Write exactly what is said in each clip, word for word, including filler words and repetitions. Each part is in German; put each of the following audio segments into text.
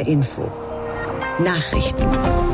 R Info. Nachrichten.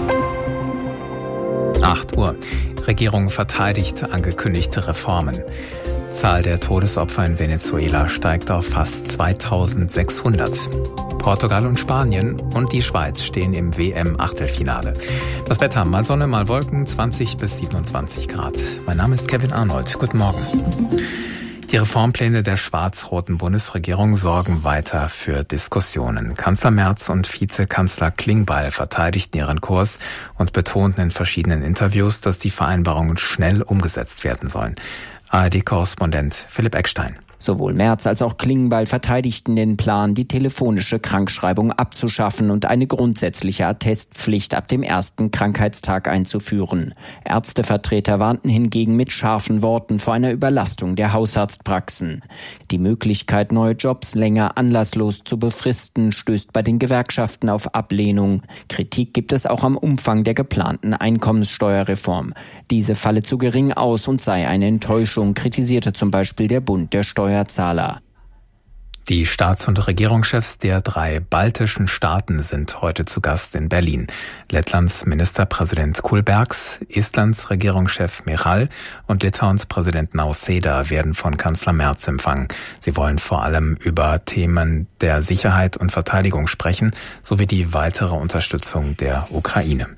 acht Uhr. Regierung verteidigt angekündigte Reformen. Zahl der Todesopfer in Venezuela steigt auf fast zweitausendsechshundert. Portugal und Spanien und die Schweiz stehen im W M-Achtelfinale. Das Wetter, mal Sonne, mal Wolken, zwanzig bis siebenundzwanzig Grad. Mein Name ist Kevin Arnold. Guten Morgen. Die Reformpläne der schwarz-roten Bundesregierung sorgen weiter für Diskussionen. Kanzler Merz und Vizekanzler Klingbeil verteidigten ihren Kurs und betonten in verschiedenen Interviews, dass die Vereinbarungen schnell umgesetzt werden sollen. A R D-Korrespondent Philipp Eckstein. Sowohl Merz als auch Klingbeil verteidigten den Plan, die telefonische Krankschreibung abzuschaffen und eine grundsätzliche Attestpflicht ab dem ersten Krankheitstag einzuführen. Ärztevertreter warnten hingegen mit scharfen Worten vor einer Überlastung der Hausarztpraxen. Die Möglichkeit, neue Jobs länger anlasslos zu befristen, stößt bei den Gewerkschaften auf Ablehnung. Kritik gibt es auch am Umfang der geplanten Einkommenssteuerreform. Diese falle zu gering aus und sei eine Enttäuschung, kritisierte zum Beispiel der Bund der Steuerzahler. Die Staats- und Regierungschefs der drei baltischen Staaten sind heute zu Gast in Berlin. Lettlands Ministerpräsident Kulbergs, Estlands Regierungschef Michal und Litauens Präsident Nausėda werden von Kanzler Merz empfangen. Sie wollen vor allem über Themen der Sicherheit und Verteidigung sprechen, sowie die weitere Unterstützung der Ukraine.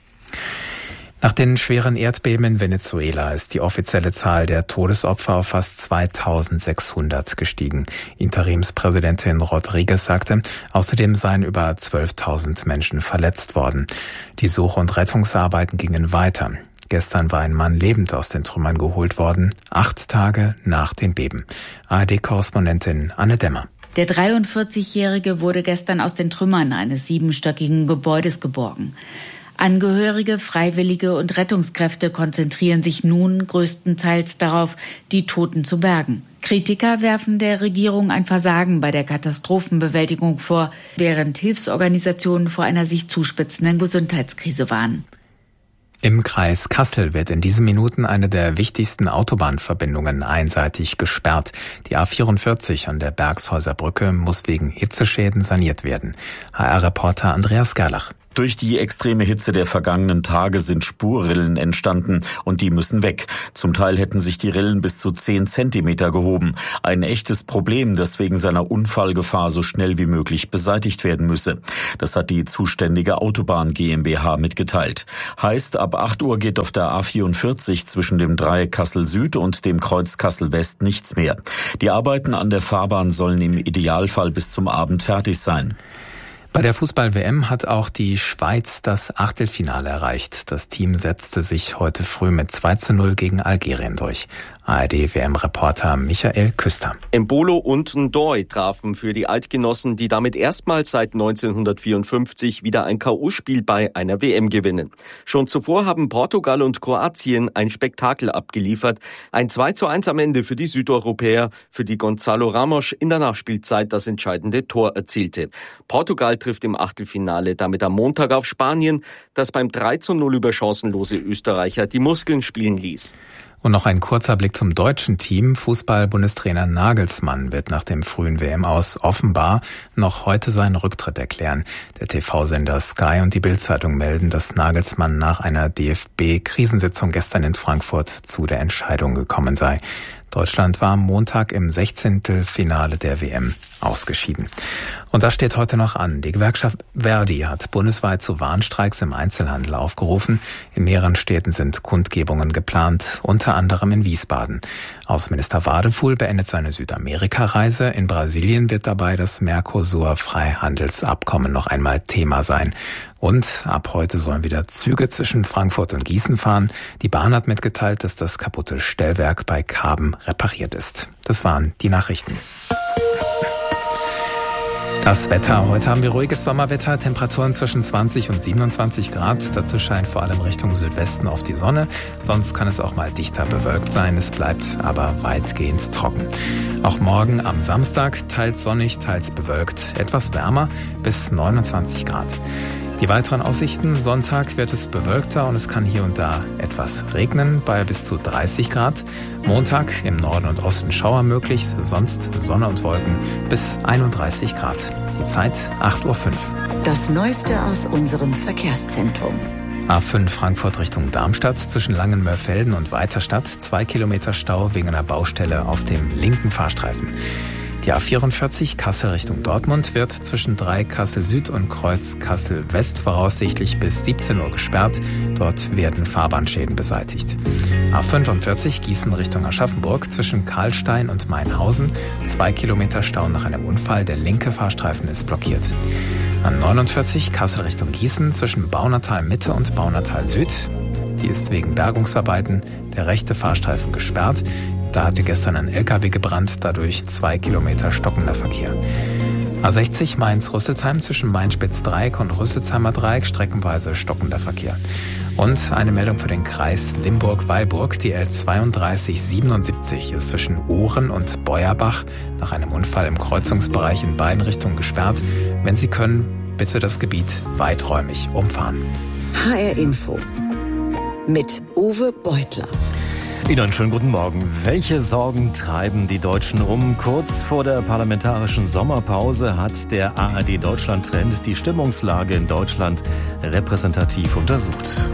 Nach den schweren Erdbeben in Venezuela ist die offizielle Zahl der Todesopfer auf fast zweitausendsechshundert gestiegen. Interimspräsidentin Rodriguez sagte, außerdem seien über zwölftausend Menschen verletzt worden. Die Such- und Rettungsarbeiten gingen weiter. Gestern war ein Mann lebend aus den Trümmern geholt worden, acht Tage nach dem Beben. A R D-Korrespondentin Anne Dämmer. Der dreiundvierzigjährige wurde gestern aus den Trümmern eines siebenstöckigen Gebäudes geborgen. Angehörige, Freiwillige und Rettungskräfte konzentrieren sich nun größtenteils darauf, die Toten zu bergen. Kritiker werfen der Regierung ein Versagen bei der Katastrophenbewältigung vor, während Hilfsorganisationen vor einer sich zuspitzenden Gesundheitskrise warnen. Im Kreis Kassel wird in diesen Minuten eine der wichtigsten Autobahnverbindungen einseitig gesperrt. Die A vierundvierzig an der Bergshäuser Brücke muss wegen Hitzeschäden saniert werden. H R-Reporter Andreas Gerlach. Durch die extreme Hitze der vergangenen Tage sind Spurrillen entstanden und die müssen weg. Zum Teil hätten sich die Rillen bis zu zehn Zentimeter gehoben. Ein echtes Problem, das wegen seiner Unfallgefahr so schnell wie möglich beseitigt werden müsse. Das hat die zuständige Autobahn GmbH mitgeteilt. Heißt, ab acht Uhr geht auf der A vierundvierzig zwischen dem Dreieck Kassel Süd und dem Kreuz Kassel West nichts mehr. Die Arbeiten an der Fahrbahn sollen im Idealfall bis zum Abend fertig sein. Bei der Fußball-W M hat auch die Schweiz das Achtelfinale erreicht. Das Team setzte sich heute früh mit zwei zu null gegen Algerien durch. A R D-W M-Reporter Michael Küster. Embolo und Ndoye trafen für die Eidgenossen, die damit erstmals seit neunzehnhundertvierundfünfzig wieder ein K O-Spiel bei einer W M gewinnen. Schon zuvor haben Portugal und Kroatien ein Spektakel abgeliefert. Ein zwei zu eins am Ende für die Südeuropäer, für die Gonzalo Ramos in der Nachspielzeit das entscheidende Tor erzielte. Portugal trifft im Achtelfinale damit am Montag auf Spanien, das beim drei zu null über chancenlose Österreicher die Muskeln spielen ließ. Und noch ein kurzer Blick zum deutschen Team. Fußball-Bundestrainer Nagelsmann wird nach dem frühen W M-Aus offenbar noch heute seinen Rücktritt erklären. Der T V-Sender Sky und die Bild-Zeitung melden, dass Nagelsmann nach einer D F B-Krisensitzung gestern in Frankfurt zu der Entscheidung gekommen sei. Deutschland war am Montag im Sechzehntelfinale der W M ausgeschieden. Und das steht heute noch an. Die Gewerkschaft Verdi hat bundesweit zu Warnstreiks im Einzelhandel aufgerufen. In mehreren Städten sind Kundgebungen geplant, unter anderem in Wiesbaden. Außenminister Wadefuhl beendet seine Südamerika-Reise. In Brasilien wird dabei das Mercosur-Freihandelsabkommen noch einmal Thema sein. Und ab heute sollen wieder Züge zwischen Frankfurt und Gießen fahren. Die Bahn hat mitgeteilt, dass das kaputte Stellwerk bei Karben repariert ist. Das waren die Nachrichten. Das Wetter. Heute haben wir ruhiges Sommerwetter, Temperaturen zwischen zwanzig und siebenundzwanzig Grad. Dazu scheint vor allem Richtung Südwesten auf die Sonne. Sonst kann es auch mal dichter bewölkt sein. Es bleibt aber weitgehend trocken. Auch morgen am Samstag teils sonnig, teils bewölkt. Etwas wärmer bis neunundzwanzig Grad. Die weiteren Aussichten: Sonntag wird es bewölkter und es kann hier und da etwas regnen bei bis zu dreißig Grad. Montag im Norden und Osten Schauer möglich, sonst Sonne und Wolken bis einunddreißig Grad. Die Zeit acht Uhr fünf. Das Neueste aus unserem Verkehrszentrum. A fünf Frankfurt Richtung Darmstadt zwischen Langenmörfelden und Weiterstadt. Zwei Kilometer Stau wegen einer Baustelle auf dem linken Fahrstreifen. Die A vierundvierzig Kassel Richtung Dortmund wird zwischen drei Kassel Süd und Kreuz Kassel West voraussichtlich bis siebzehn Uhr gesperrt. Dort werden Fahrbahnschäden beseitigt. A fünfundvierzig Gießen Richtung Aschaffenburg zwischen Karlstein und Mainhausen. Zwei Kilometer Stau nach einem Unfall. Der linke Fahrstreifen ist blockiert. A neunundvierzig Kassel Richtung Gießen zwischen Baunatal Mitte und Baunatal Süd. Die ist wegen Bergungsarbeiten der rechte Fahrstreifen gesperrt. Da hatte gestern ein L K W gebrannt, dadurch zwei Kilometer stockender Verkehr. A sechzig Mainz-Rüsselsheim zwischen Main-Spitz-Dreieck und Rüsselsheimer Dreieck streckenweise stockender Verkehr. Und eine Meldung für den Kreis Limburg-Weilburg. Die L zweiunddreißig siebenundsiebzig ist zwischen Ohren und Beuerbach nach einem Unfall im Kreuzungsbereich in beiden Richtungen gesperrt. Wenn Sie können, bitte das Gebiet weiträumig umfahren. H R Info mit Uwe Beutler. Ihnen einen schönen guten Morgen. Welche Sorgen treiben die Deutschen um? Kurz vor der parlamentarischen Sommerpause hat der A R D Deutschland-Trend die Stimmungslage in Deutschland repräsentativ untersucht.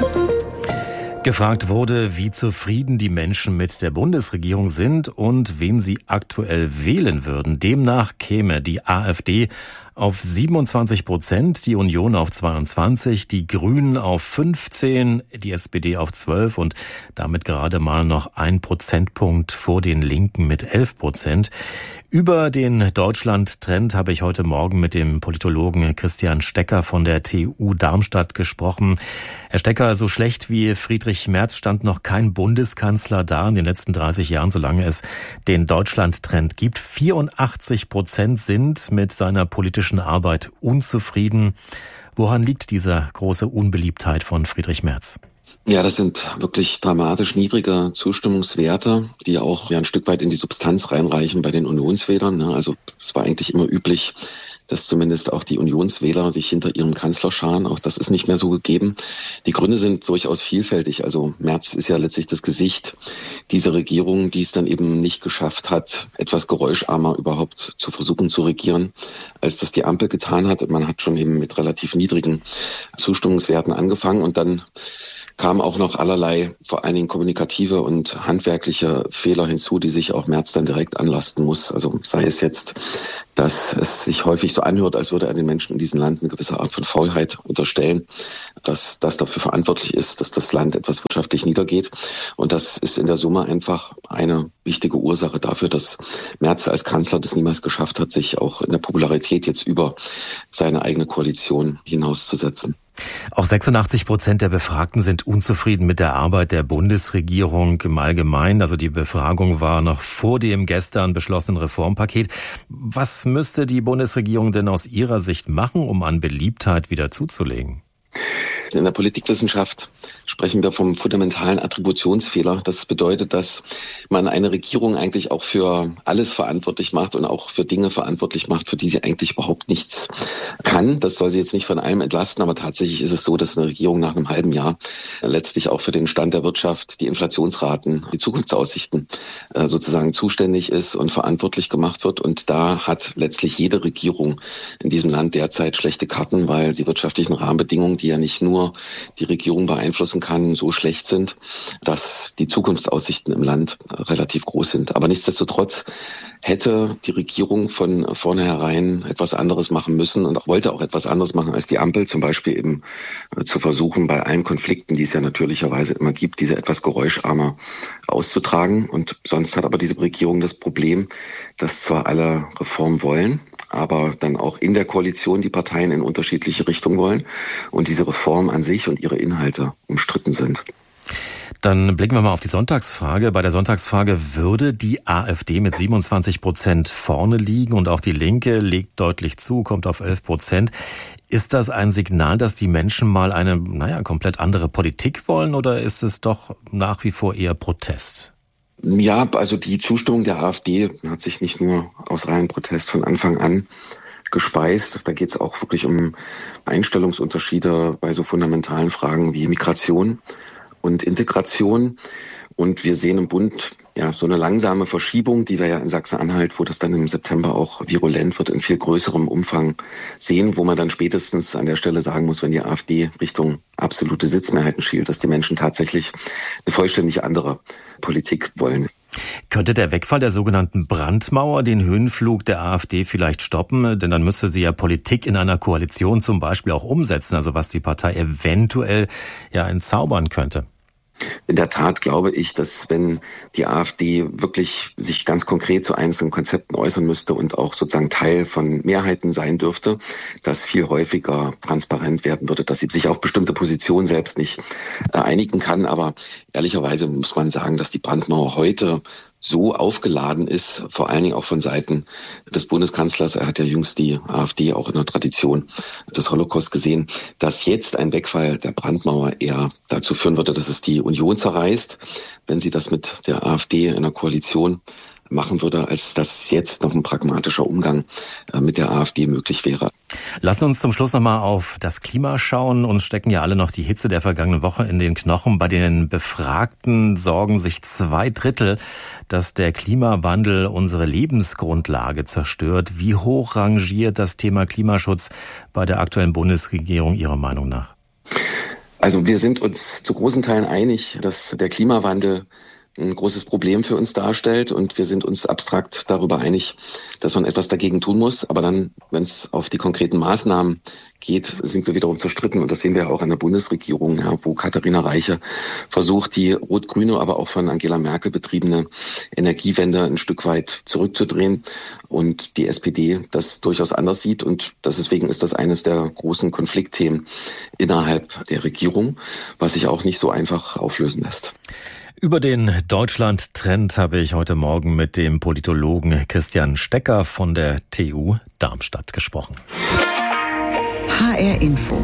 Gefragt wurde, wie zufrieden die Menschen mit der Bundesregierung sind und wen sie aktuell wählen würden. Demnach käme die AfD auf siebenundzwanzig Prozent, die Union auf zweiundzwanzig, die Grünen auf fünfzehn, die S P D auf zwölf und damit gerade mal noch ein Prozentpunkt vor den Linken mit elf Prozent. Über den Deutschland-Trend habe ich heute Morgen mit dem Politologen Christian Stecker von der T U Darmstadt gesprochen. Herr Stecker, so schlecht wie Friedrich Merz stand noch kein Bundeskanzler da in den letzten dreißig Jahren, solange es den Deutschland-Trend gibt. vierundachtzig Prozent sind mit seiner politischen Arbeit unzufrieden. Woran liegt diese große Unbeliebtheit von Friedrich Merz? Ja, das sind wirklich dramatisch niedrige Zustimmungswerte, die auch ja ein Stück weit in die Substanz reinreichen bei den Unionswählern. Also es war eigentlich immer üblich, dass zumindest auch die Unionswähler sich hinter ihrem Kanzler scharen. Auch das ist nicht mehr so gegeben. Die Gründe sind durchaus vielfältig. Also Merz ist ja letztlich das Gesicht dieser Regierung, die es dann eben nicht geschafft hat, etwas geräuscharmer überhaupt zu versuchen zu regieren, als das die Ampel getan hat. Man hat schon eben mit relativ niedrigen Zustimmungswerten angefangen und dann kamen auch noch allerlei, vor allen Dingen kommunikative und handwerkliche Fehler hinzu, die sich auch Merz dann direkt anlasten muss. Also sei es jetzt, dass es sich häufig so anhört, als würde er den Menschen in diesem Land eine gewisse Art von Faulheit unterstellen, dass das dafür verantwortlich ist, dass das Land etwas wirtschaftlich niedergeht. Und das ist in der Summe einfach eine wichtige Ursache dafür, dass Merz als Kanzler das niemals geschafft hat, sich auch in der Popularität jetzt über seine eigene Koalition hinauszusetzen. Auch sechsundachtzig Prozent der Befragten sind unzufrieden mit der Arbeit der Bundesregierung im Allgemeinen. Also die Befragung war noch vor dem gestern beschlossenen Reformpaket. Was müsste die Bundesregierung denn aus Ihrer Sicht machen, um an Beliebtheit wieder zuzulegen? In der Politikwissenschaft sprechen wir vom fundamentalen Attributionsfehler. Das bedeutet, dass man eine Regierung eigentlich auch für alles verantwortlich macht und auch für Dinge verantwortlich macht, für die sie eigentlich überhaupt nichts kann. Das soll sie jetzt nicht von allem entlasten, aber tatsächlich ist es so, dass eine Regierung nach einem halben Jahr letztlich auch für den Stand der Wirtschaft, die Inflationsraten, die Zukunftsaussichten sozusagen zuständig ist und verantwortlich gemacht wird. Und da hat letztlich jede Regierung in diesem Land derzeit schlechte Karten, weil die wirtschaftlichen Rahmenbedingungen, die ja nicht nur die Regierung beeinflussen kann, so schlecht sind, dass die Zukunftsaussichten im Land relativ groß sind. Aber nichtsdestotrotz hätte die Regierung von vornherein etwas anderes machen müssen und auch wollte auch etwas anderes machen als die Ampel, zum Beispiel eben zu versuchen, bei allen Konflikten, die es ja natürlicherweise immer gibt, diese etwas geräuscharmer auszutragen. Und sonst hat aber diese Regierung das Problem, dass zwar alle Reformen wollen, aber dann auch in der Koalition die Parteien in unterschiedliche Richtungen wollen und diese Reform an sich und ihre Inhalte umstritten sind. Dann blicken wir mal auf die Sonntagsfrage. Bei der Sonntagsfrage würde die AfD mit siebenundzwanzig Prozent vorne liegen und auch die Linke legt deutlich zu, kommt auf elf Prozent. Ist das ein Signal, dass die Menschen mal eine, naja, komplett andere Politik wollen oder ist es doch nach wie vor eher Protest? Ja, also die Zustimmung der AfD hat sich nicht nur aus reinem Protest von Anfang an gespeist. Da geht es auch wirklich um Einstellungsunterschiede bei so fundamentalen Fragen wie Migration und Integration. Und wir sehen im Bund ja so eine langsame Verschiebung, die wir ja in Sachsen-Anhalt, wo das dann im September auch virulent wird, in viel größerem Umfang sehen, wo man dann spätestens an der Stelle sagen muss, wenn die AfD Richtung absolute Sitzmehrheiten schielt, dass die Menschen tatsächlich eine vollständig andere Politik wollen. Könnte der Wegfall der sogenannten Brandmauer den Höhenflug der AfD vielleicht stoppen? Denn dann müsste sie ja Politik in einer Koalition zum Beispiel auch umsetzen, also was die Partei eventuell ja entzaubern könnte. In der Tat glaube ich, dass wenn die AfD wirklich sich ganz konkret zu einzelnen Konzepten äußern müsste und auch sozusagen Teil von Mehrheiten sein dürfte, dass viel häufiger transparent werden würde, dass sie sich auf bestimmte Positionen selbst nicht einigen kann. Aber ehrlicherweise muss man sagen, dass die Brandmauer heute so aufgeladen ist, vor allen Dingen auch von Seiten des Bundeskanzlers. Er hat ja jüngst die AfD auch in der Tradition des Holocaust gesehen, dass jetzt ein Wegfall der Brandmauer eher dazu führen würde, dass es die Union zerreißt, wenn sie das mit der AfD in einer Koalition machen würde, als dass jetzt noch ein pragmatischer Umgang mit der AfD möglich wäre. Lass uns zum Schluss nochmal auf das Klima schauen. Uns stecken ja alle noch die Hitze der vergangenen Woche in den Knochen. Bei den Befragten sorgen sich zwei Drittel, dass der Klimawandel unsere Lebensgrundlage zerstört. Wie hoch rangiert das Thema Klimaschutz bei der aktuellen Bundesregierung Ihrer Meinung nach? Also wir sind uns zu großen Teilen einig, dass der Klimawandel ein großes Problem für uns darstellt und wir sind uns abstrakt darüber einig, dass man etwas dagegen tun muss. Aber dann, wenn es auf die konkreten Maßnahmen geht, sind wir wiederum zerstritten und das sehen wir auch an der Bundesregierung, ja, wo Katharina Reiche versucht, die rot-grüne, aber auch von Angela Merkel betriebene Energiewende ein Stück weit zurückzudrehen und die S P D das durchaus anders sieht und deswegen ist das eines der großen Konfliktthemen innerhalb der Regierung, was sich auch nicht so einfach auflösen lässt. Über den Deutschland-Trend habe ich heute Morgen mit dem Politologen Christian Stecker von der T U Darmstadt gesprochen. H R Info.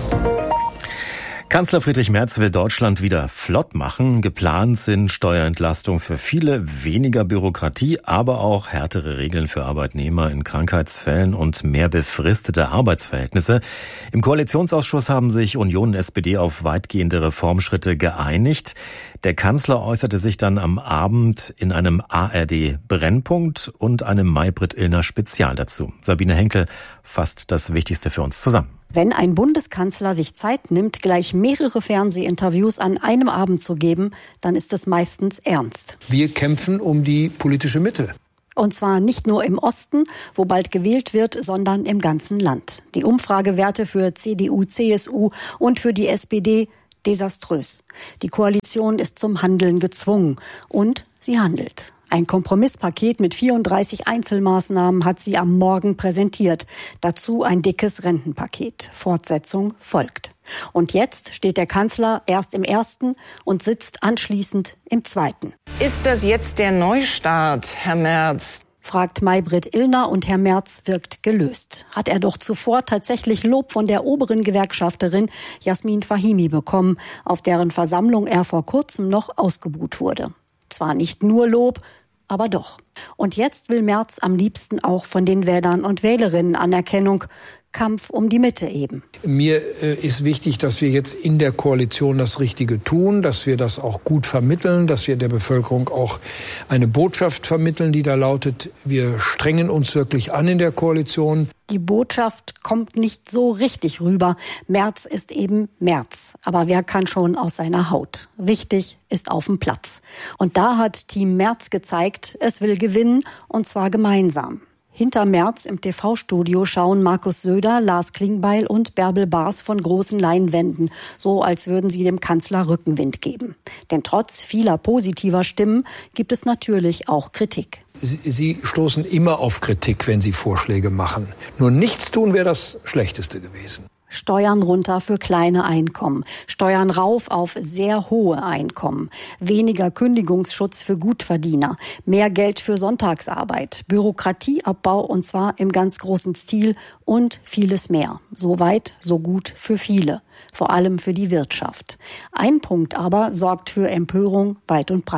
Kanzler Friedrich Merz will Deutschland wieder flott machen. Geplant sind Steuerentlastung für viele, weniger Bürokratie, aber auch härtere Regeln für Arbeitnehmer in Krankheitsfällen und mehr befristete Arbeitsverhältnisse. Im Koalitionsausschuss haben sich Union und S P D auf weitgehende Reformschritte geeinigt. Der Kanzler äußerte sich dann am Abend in einem A R D-Brennpunkt und einem Maybrit-Illner-Spezial dazu. Sabine Henkel fasst das Wichtigste für uns zusammen. Wenn ein Bundeskanzler sich Zeit nimmt, gleich mehrere Fernsehinterviews an einem Abend zu geben, dann ist es meistens ernst. Wir kämpfen um die politische Mitte. Und zwar nicht nur im Osten, wo bald gewählt wird, sondern im ganzen Land. Die Umfragewerte für C D U, C S U und für die S P D desaströs. Die Koalition ist zum Handeln gezwungen und sie handelt. Ein Kompromisspaket mit vierunddreißig Einzelmaßnahmen hat sie am Morgen präsentiert. Dazu ein dickes Rentenpaket. Fortsetzung folgt. Und jetzt steht der Kanzler erst im ersten und sitzt anschließend im zweiten. Ist das jetzt der Neustart, Herr Merz? Fragt Maybrit Illner und Herr Merz wirkt gelöst. Hat er doch zuvor tatsächlich Lob von der oberen Gewerkschafterin Jasmin Fahimi bekommen, auf deren Versammlung er vor kurzem noch ausgebuht wurde. Zwar nicht nur Lob, aber doch. Und jetzt will Merz am liebsten auch von den Wählern und Wählerinnen Anerkennung. Kampf um die Mitte eben. Mir äh, ist wichtig, dass wir jetzt in der Koalition das Richtige tun, dass wir das auch gut vermitteln, dass wir der Bevölkerung auch eine Botschaft vermitteln, die da lautet, wir strengen uns wirklich an in der Koalition. Die Botschaft kommt nicht so richtig rüber. Merz ist eben Merz. Aber wer kann schon aus seiner Haut? Wichtig ist auf dem Platz. Und da hat Team Merz gezeigt, es will gewinnen und zwar gemeinsam. Hinter Merz im T V-Studio schauen Markus Söder, Lars Klingbeil und Bärbel Baas von großen Leinwänden, so als würden sie dem Kanzler Rückenwind geben. Denn trotz vieler positiver Stimmen gibt es natürlich auch Kritik. Sie, Sie stoßen immer auf Kritik, wenn Sie Vorschläge machen. Nur nichts tun wäre das Schlechteste gewesen. Steuern runter für kleine Einkommen, Steuern rauf auf sehr hohe Einkommen, weniger Kündigungsschutz für Gutverdiener, mehr Geld für Sonntagsarbeit, Bürokratieabbau und zwar im ganz großen Stil und vieles mehr. So weit, so gut für viele, vor allem für die Wirtschaft. Ein Punkt aber sorgt für Empörung weit und breit.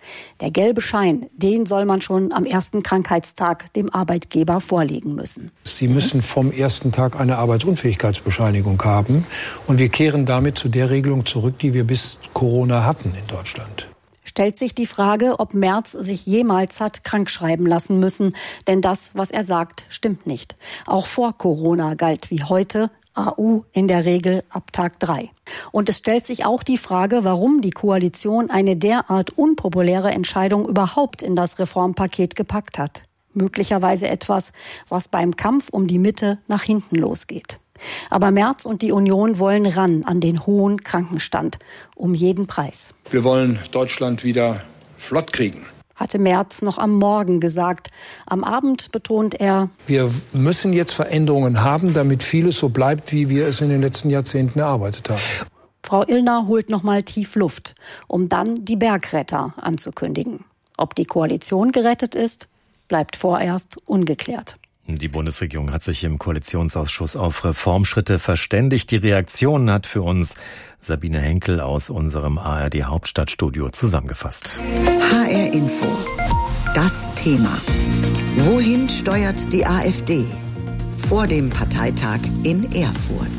Der gelbe Schein, den soll man schon am ersten Krankheitstag dem Arbeitgeber vorlegen müssen. Sie müssen vom ersten Tag eine Arbeitsunfähigkeitsbescheinigung haben. Und wir kehren damit zu der Regelung zurück, die wir bis Corona hatten in Deutschland. Stellt sich die Frage, ob Merz sich jemals hat krankschreiben lassen müssen. Denn das, was er sagt, stimmt nicht. Auch vor Corona galt wie heute A U in der Regel ab Tag drei. Und es stellt sich auch die Frage, warum die Koalition eine derart unpopuläre Entscheidung überhaupt in das Reformpaket gepackt hat. Möglicherweise etwas, was beim Kampf um die Mitte nach hinten losgeht. Aber Merz und die Union wollen ran an den hohen Krankenstand. Um jeden Preis. Wir wollen Deutschland wieder flott kriegen, hatte Merz noch am Morgen gesagt. Am Abend betont er, wir müssen jetzt Veränderungen haben, damit vieles so bleibt, wie wir es in den letzten Jahrzehnten erarbeitet haben. Frau Illner holt noch mal tief Luft, um dann die Bergretter anzukündigen. Ob die Koalition gerettet ist, bleibt vorerst ungeklärt. Die Bundesregierung hat sich im Koalitionsausschuss auf Reformschritte verständigt. Die Reaktion hat für uns Sabine Henkel aus unserem A R D-Hauptstadtstudio zusammengefasst. H R Info. Das Thema. Wohin steuert die AfD? Vor dem Parteitag in Erfurt.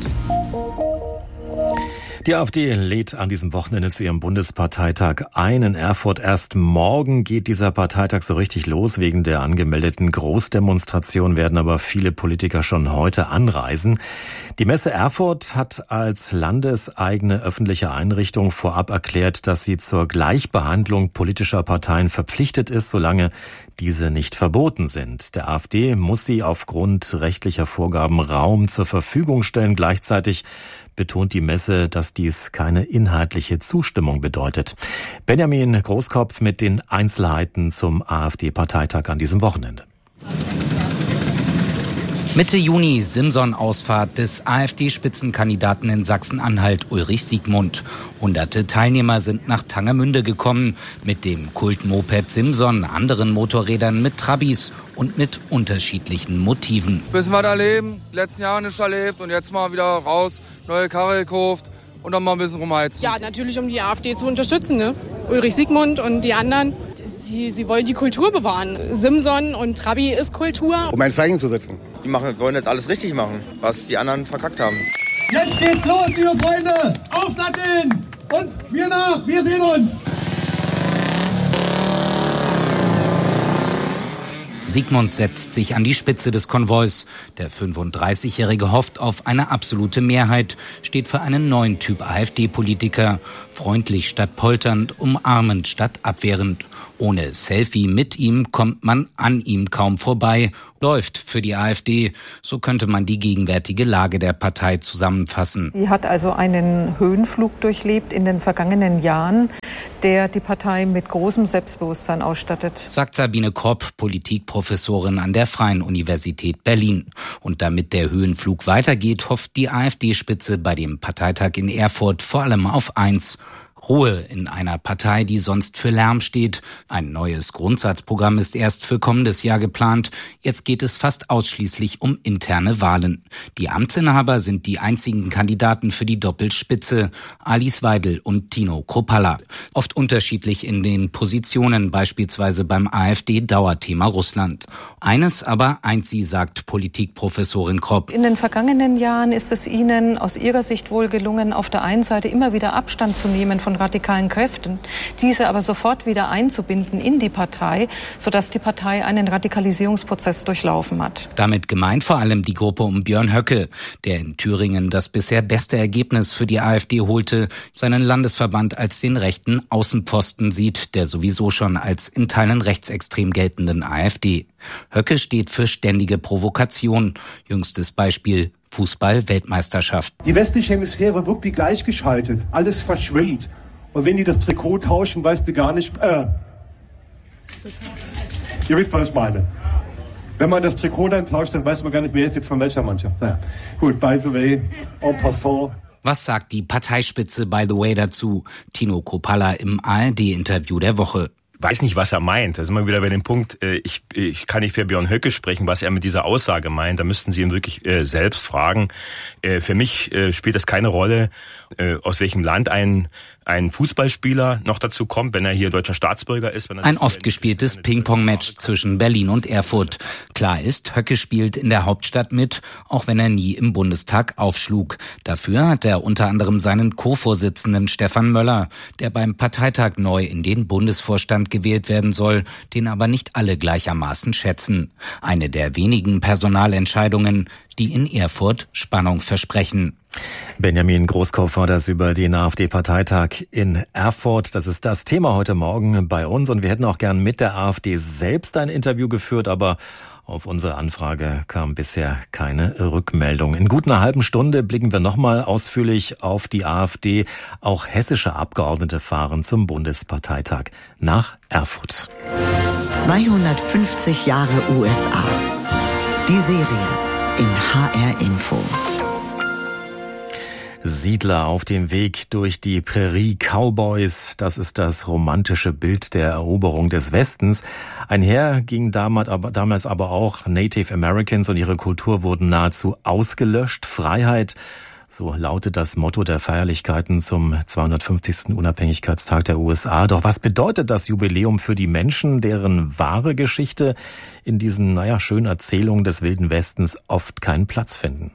Die AfD lädt an diesem Wochenende zu ihrem Bundesparteitag ein in Erfurt. Erst morgen geht dieser Parteitag so richtig los. Wegen der angemeldeten Großdemonstration werden aber viele Politiker schon heute anreisen. Die Messe Erfurt hat als landeseigene öffentliche Einrichtung vorab erklärt, dass sie zur Gleichbehandlung politischer Parteien verpflichtet ist, solange diese nicht verboten sind. Der AfD muss sie aufgrund rechtlicher Vorgaben Raum zur Verfügung stellen. Gleichzeitig betont die Messe, dass dies keine inhaltliche Zustimmung bedeutet. Benjamin Großkopf mit den Einzelheiten zum AfD-Parteitag an diesem Wochenende. Mitte Juni Simson-Ausfahrt des AfD-Spitzenkandidaten in Sachsen-Anhalt Ulrich Siegmund. Hunderte Teilnehmer sind nach Tangermünde gekommen mit dem Kultmoped Simson, anderen Motorrädern mit Trabis und mit unterschiedlichen Motiven. Bisschen was erleben, die letzten Jahre nicht erlebt und jetzt mal wieder raus, neue Karre gekauft und dann mal ein bisschen rumheizen. Ja, natürlich, um die AfD zu unterstützen, ne? Ulrich Siegmund und die anderen. Sie, sie wollen die Kultur bewahren. Simson und Trabi ist Kultur. Um ein Zeichen zu setzen. Die machen, wollen jetzt alles richtig machen, was die anderen verkackt haben. Jetzt geht's los, liebe Freunde! Aufsatteln! Und wir nach, wir sehen uns! Siegmund setzt sich an die Spitze des Konvois. Der fünfunddreißigjährige hofft auf eine absolute Mehrheit, steht für einen neuen Typ AfD-Politiker. Freundlich statt polternd, umarmend statt abwehrend. Ohne Selfie mit ihm kommt man an ihm kaum vorbei. Läuft für die AfD. So könnte man die gegenwärtige Lage der Partei zusammenfassen. Sie hat also einen Höhenflug durchlebt in den vergangenen Jahren, der die Partei mit großem Selbstbewusstsein ausstattet. Sagt Sabine Kropp, Politikprofessorin an der Freien Universität Berlin. Und damit der Höhenflug weitergeht, hofft die AfD-Spitze bei dem Parteitag in Erfurt vor allem auf eins: Ruhe in einer Partei, die sonst für Lärm steht. Ein neues Grundsatzprogramm ist erst für kommendes Jahr geplant. Jetzt geht es fast ausschließlich um interne Wahlen. Die Amtsinhaber sind die einzigen Kandidaten für die Doppelspitze, Alice Weidel und Tino Kruppalla. Oft unterschiedlich in den Positionen, beispielsweise beim AfD-Dauerthema Russland. Eines aber eint sie, sagt Politikprofessorin Kropp. In den vergangenen Jahren ist es Ihnen aus Ihrer Sicht wohl gelungen, auf der einen Seite immer wieder Abstand zu nehmen von radikalen Kräften, diese aber sofort wieder einzubinden in die Partei, sodass die Partei einen Radikalisierungsprozess durchlaufen hat. Damit gemeint vor allem die Gruppe um Björn Höcke, der in Thüringen das bisher beste Ergebnis für die AfD holte, seinen Landesverband als den rechten Außenpfosten sieht, der sowieso schon als in Teilen rechtsextrem geltenden AfD. Höcke steht für ständige Provokation. Jüngstes Beispiel: Fußball-Weltmeisterschaft. Die westliche Hemisphäre wird wirklich gleichgeschaltet. Alles verschwimmt. Und wenn die das Trikot tauschen, weißt du gar nicht... Äh, ihr wisst, was ich meine. Wenn man das Trikot dann tauscht, dann weiß man gar nicht, wer ist jetzt von welcher Mannschaft. Ja. Gut, by the way, en passant. Was sagt die Parteispitze by the way dazu? Tino Kruppalla im A R D-Interview der Woche. Weiß nicht, was er meint. Da sind wir wieder bei dem Punkt, ich, ich kann nicht für Björn Höcke sprechen, was er mit dieser Aussage meint. Da müssten Sie ihn wirklich äh, selbst fragen. Äh, für mich äh, spielt das keine Rolle, äh, aus welchem Land ein ein Fußballspieler noch dazu kommt, wenn er hier deutscher Staatsbürger ist. Wenn er ein oft gespieltes Ping-Pong-Match zwischen Berlin und Erfurt. Klar ist, Höcke spielt in der Hauptstadt mit, auch wenn er nie im Bundestag aufschlug. Dafür hat er unter anderem seinen Co-Vorsitzenden Stefan Möller, der beim Parteitag neu in den Bundesvorstand gewählt werden soll, den aber nicht alle gleichermaßen schätzen. Eine der wenigen Personalentscheidungen, die in Erfurt Spannung versprechen. Benjamin Großkopf war das über den AfD-Parteitag in Erfurt. Das ist das Thema heute Morgen bei uns. Und wir hätten auch gern mit der AfD selbst ein Interview geführt, aber auf unsere Anfrage kam bisher keine Rückmeldung. In gut einer halben Stunde blicken wir nochmal ausführlich auf die AfD. Auch hessische Abgeordnete fahren zum Bundesparteitag nach Erfurt. zweihundertfünfzig Jahre U S A. Die Serie in H R Info. Siedler auf dem Weg durch die Prärie, Cowboys, das ist das romantische Bild der Eroberung des Westens. Einher gingen damals aber, damals aber auch Native Americans und ihre Kultur wurden nahezu ausgelöscht. Freiheit, so lautet das Motto der Feierlichkeiten zum zweihundertfünfzigsten Unabhängigkeitstag der U S A. Doch was bedeutet das Jubiläum für die Menschen, deren wahre Geschichte in diesen, naja, schönen Erzählungen des Wilden Westens oft keinen Platz finden?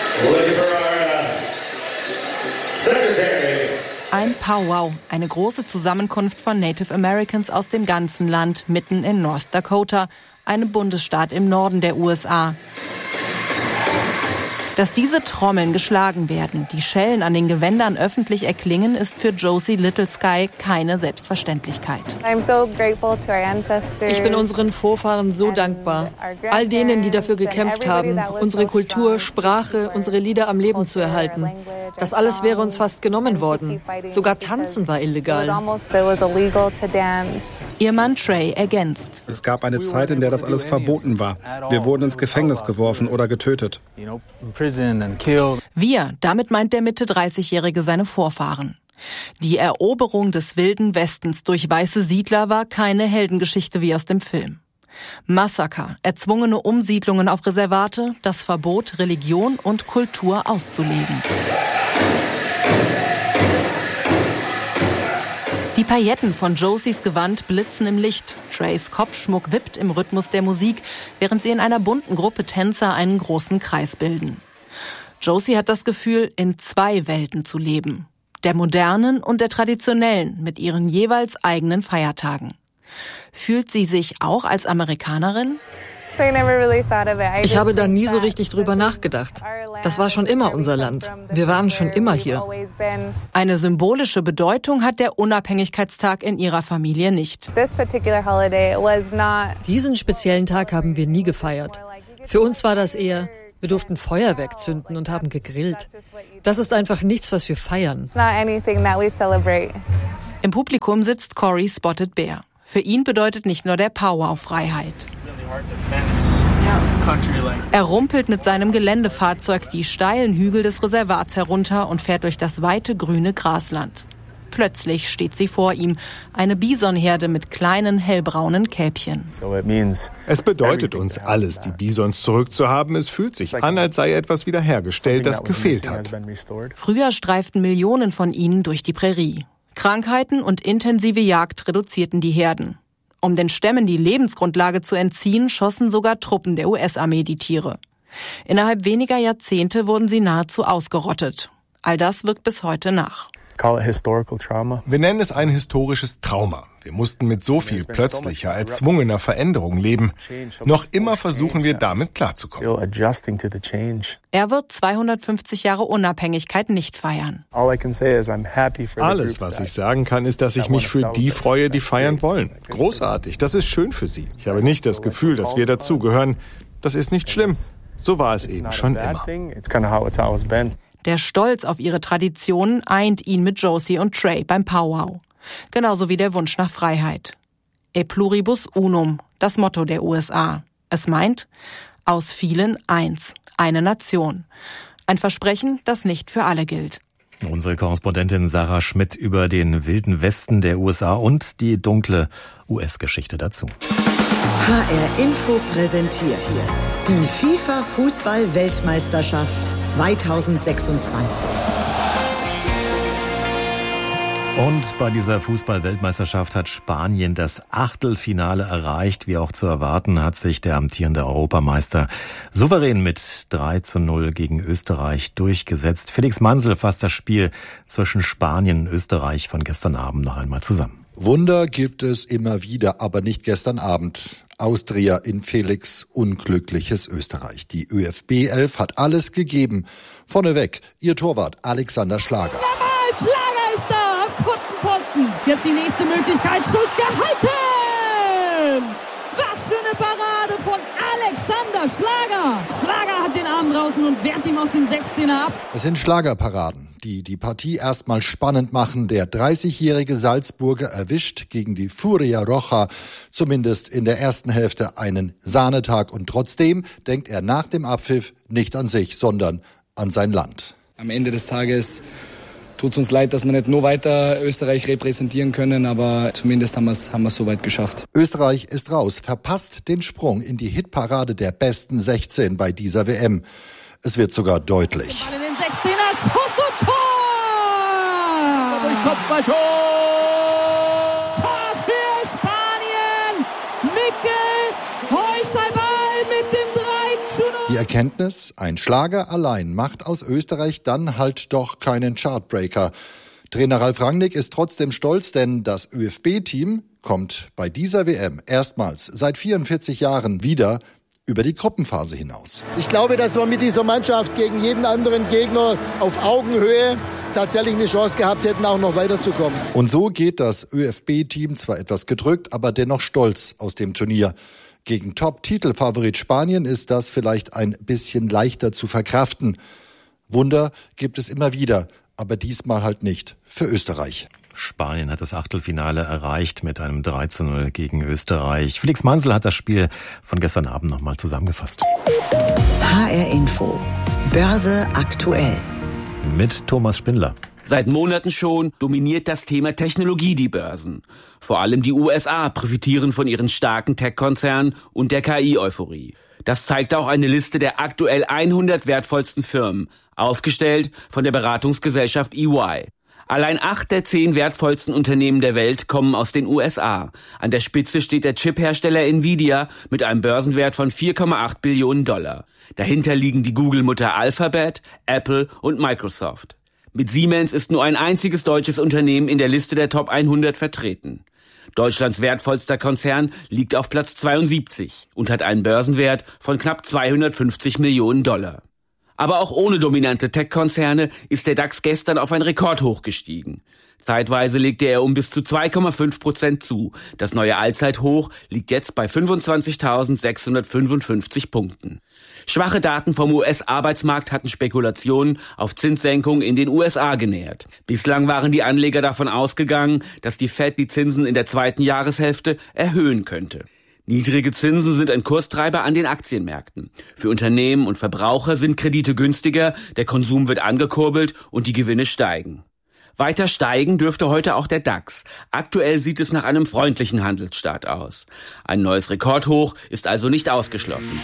Ein Powwow, eine große Zusammenkunft von Native Americans aus dem ganzen Land, mitten in North Dakota, einem Bundesstaat im Norden der U S A. Dass diese Trommeln geschlagen werden, die Schellen an den Gewändern öffentlich erklingen, ist für Josie Little Sky keine Selbstverständlichkeit. Ich bin unseren Vorfahren so dankbar. All denen, die dafür gekämpft haben, unsere Kultur, Sprache, unsere Lieder am Leben zu erhalten. Das alles wäre uns fast genommen worden. Sogar Tanzen war illegal. Ihr Mann Trey ergänzt. Es gab eine Zeit, in der das alles verboten war. Wir wurden ins Gefängnis geworfen oder getötet. Wir, damit meint der Mitte dreißigjährige seine Vorfahren. Die Eroberung des Wilden Westens durch weiße Siedler war keine Heldengeschichte wie aus dem Film. Massaker, erzwungene Umsiedlungen auf Reservate, das Verbot, Religion und Kultur auszuleben. Die Pailletten von Josies Gewand blitzen im Licht. Treys Kopfschmuck wippt im Rhythmus der Musik, während sie in einer bunten Gruppe Tänzer einen großen Kreis bilden. Josie hat das Gefühl, in zwei Welten zu leben. Der modernen und der traditionellen, mit ihren jeweils eigenen Feiertagen. Fühlt sie sich auch als Amerikanerin? Ich habe da nie so richtig drüber nachgedacht. Das war schon immer unser Land. Wir waren schon immer hier. Eine symbolische Bedeutung hat der Unabhängigkeitstag in ihrer Familie nicht. Diesen speziellen Tag haben wir nie gefeiert. Für uns war das eher, wir durften Feuerwerk zünden und haben gegrillt. Das ist einfach nichts, was wir feiern. Im Publikum sitzt Corey Spotted Bear. Für ihn bedeutet nicht nur der Powwow Freiheit. Er rumpelt mit seinem Geländefahrzeug die steilen Hügel des Reservats herunter und fährt durch das weite grüne Grasland. Plötzlich steht sie vor ihm, eine Bisonherde mit kleinen hellbraunen Kälbchen. Es bedeutet uns alles, die Bisons zurückzuhaben. Es fühlt sich an, als sei etwas wiederhergestellt, das gefehlt hat. Früher streiften Millionen von ihnen durch die Prärie. Krankheiten und intensive Jagd reduzierten die Herden. Um den Stämmen die Lebensgrundlage zu entziehen, schossen sogar Truppen der U S-Armee die Tiere. Innerhalb weniger Jahrzehnte wurden sie nahezu ausgerottet. All das wirkt bis heute nach. Wir nennen es ein historisches Trauma. Wir mussten mit so viel plötzlicher, erzwungener Veränderung leben. Noch immer versuchen wir damit klarzukommen. Er wird zweihundertfünfzig Jahre Unabhängigkeit nicht feiern. Alles, was ich sagen kann, ist, dass ich mich für die freue, die feiern wollen. Großartig, das ist schön für sie. Ich habe nicht das Gefühl, dass wir dazugehören. Das ist nicht schlimm. So war es eben schon immer. Der Stolz auf ihre Traditionen eint ihn mit Josie und Trey beim Powwow. Genauso wie der Wunsch nach Freiheit. E pluribus unum, das Motto der U S A. Es meint, aus vielen eins, eine Nation. Ein Versprechen, das nicht für alle gilt. Unsere Korrespondentin Sarah Schmidt über den wilden Westen der U S A und die dunkle U S-Geschichte dazu. H R Info präsentiert die FIFA-Fußball-Weltmeisterschaft zweitausendsechsundzwanzig. Und bei dieser Fußball-Weltmeisterschaft hat Spanien das Achtelfinale erreicht. Wie auch zu erwarten, hat sich der amtierende Europameister souverän mit drei zu null gegen Österreich durchgesetzt. Felix Mansel fasst das Spiel zwischen Spanien und Österreich von gestern Abend noch einmal zusammen. Wunder gibt es immer wieder, aber nicht gestern Abend. Austria in Felix' unglückliches Österreich. Die ÖFB elf hat alles gegeben. Vorneweg ihr Torwart Alexander Schlager. Jawohl, Schlager ist da am kurzen Pfosten. Jetzt die nächste Möglichkeit. Schuss gehalten! Was für eine Parade von Alexander Schlager. Schlager hat den Arm draußen und wehrt ihn aus dem sechzehner ab. Es sind Schlagerparaden, die die Partie erstmal spannend machen. Der dreißigjährige Salzburger erwischt gegen die Furia Roja zumindest in der ersten Hälfte einen Sahnetag. Und trotzdem denkt er nach dem Abpfiff nicht an sich, sondern an sein Land. Am Ende des Tages tut es uns leid, dass wir nicht nur weiter Österreich repräsentieren können, aber zumindest haben wir es haben wir es soweit geschafft. Österreich ist raus, verpasst den Sprung in die Hitparade der besten sechzehn bei dieser W M. Es wird sogar deutlich. In den sechzehner, Schuss und Tor! Durch Kopfballtor! Tor für Spanien! Mikkel Hojsabal mit dem drei zu null. Die Erkenntnis, ein Schlager allein macht aus Österreich dann halt doch keinen Chartbreaker. Trainer Ralf Rangnick ist trotzdem stolz, denn das ÖFB-Team kommt bei dieser W M erstmals seit vierundvierzig Jahren wieder über die Gruppenphase hinaus. Ich glaube, dass wir mit dieser Mannschaft gegen jeden anderen Gegner auf Augenhöhe tatsächlich eine Chance gehabt hätten, auch noch weiterzukommen. Und so geht das ÖFB-Team zwar etwas gedrückt, aber dennoch stolz aus dem Turnier. Gegen Top-Titelfavorit Spanien ist das vielleicht ein bisschen leichter zu verkraften. Wunder gibt es immer wieder, aber diesmal halt nicht für Österreich. Spanien hat das Achtelfinale erreicht mit einem drei zu null gegen Österreich. Felix Mansel hat das Spiel von gestern Abend nochmal zusammengefasst. H R Info. Börse aktuell. Mit Thomas Spindler. Seit Monaten schon dominiert das Thema Technologie die Börsen. Vor allem die U S A profitieren von ihren starken Tech-Konzernen und der K I-Euphorie. Das zeigt auch eine Liste der aktuell hundert wertvollsten Firmen, aufgestellt von der Beratungsgesellschaft E Y. Allein acht der zehn wertvollsten Unternehmen der Welt kommen aus den U S A. An der Spitze steht der Chiphersteller Nvidia mit einem Börsenwert von vier Komma acht Billionen Dollar. Dahinter liegen die Google-Mutter Alphabet, Apple und Microsoft. Mit Siemens ist nur ein einziges deutsches Unternehmen in der Liste der Top hundert vertreten. Deutschlands wertvollster Konzern liegt auf Platz zweiundsiebzig und hat einen Börsenwert von knapp zweihundertfünfzig Millionen Dollar. Aber auch ohne dominante Tech-Konzerne ist der DAX gestern auf ein Rekordhoch gestiegen. Zeitweise legte er um bis zu zwei Komma fünf Prozent zu. Das neue Allzeithoch liegt jetzt bei fünfundzwanzigtausendsechshundertfünfundfünfzig Punkten. Schwache Daten vom U S-Arbeitsmarkt hatten Spekulationen auf Zinssenkungen in den U S A genährt. Bislang waren die Anleger davon ausgegangen, dass die Fed die Zinsen in der zweiten Jahreshälfte erhöhen könnte. Niedrige Zinsen sind ein Kurstreiber an den Aktienmärkten. Für Unternehmen und Verbraucher sind Kredite günstiger, der Konsum wird angekurbelt und die Gewinne steigen. Weiter steigen dürfte heute auch der DAX. Aktuell sieht es nach einem freundlichen Handelsstart aus. Ein neues Rekordhoch ist also nicht ausgeschlossen.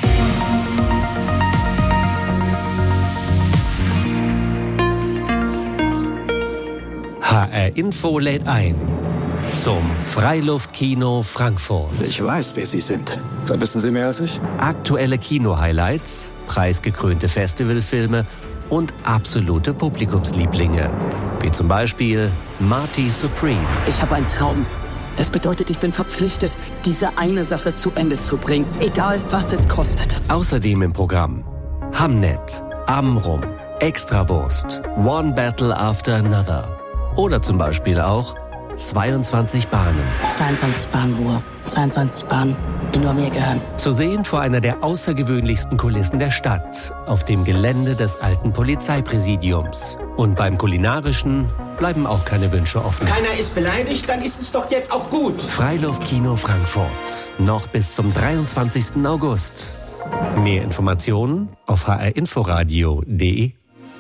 H R Info lädt ein zum Freiluftkino Frankfurt. Ich weiß, wer Sie sind. Da wissen Sie mehr als ich. Aktuelle Kino-Highlights, preisgekrönte Festivalfilme und absolute Publikumslieblinge. Wie zum Beispiel Marty Supreme. Ich habe einen Traum. Das bedeutet, ich bin verpflichtet, diese eine Sache zu Ende zu bringen, egal was es kostet. Außerdem im Programm Hamnet, Amrum, Extrawurst, One Battle After Another. Oder zum Beispiel auch zweiundzwanzig Bahnen. zweiundzwanzig Bahnen Ruhe. zweiundzwanzig Bahnen, die nur mir gehören. Zu sehen vor einer der außergewöhnlichsten Kulissen der Stadt, auf dem Gelände des alten Polizeipräsidiums. Und beim Kulinarischen bleiben auch keine Wünsche offen. Keiner ist beleidigt, dann ist es doch jetzt auch gut. Freiluftkino Frankfurt. Noch bis zum dreiundzwanzigsten August. Mehr Informationen auf h r inforadio punkt d e.